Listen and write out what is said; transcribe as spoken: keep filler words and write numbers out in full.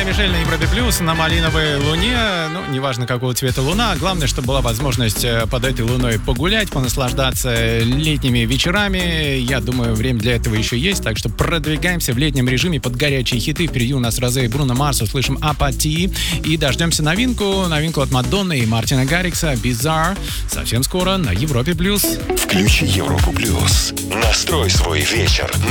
Ивана и Мишель на Европе Плюс на малиновой луне. Ну, неважно, какого цвета луна. Главное, чтобы была возможность под этой луной погулять, понаслаждаться летними вечерами. Я думаю, время для этого еще есть. Так что продвигаемся в летнем режиме под горячие хиты. Впереди у нас Розе и Бруно Марс. Услышим «Апатии». И дождемся новинку. Новинку от Мадонны и Мартина Гаррикса «Bizarre». Совсем скоро на Европе Плюс. Включи Европу Плюс. Настрой свой вечер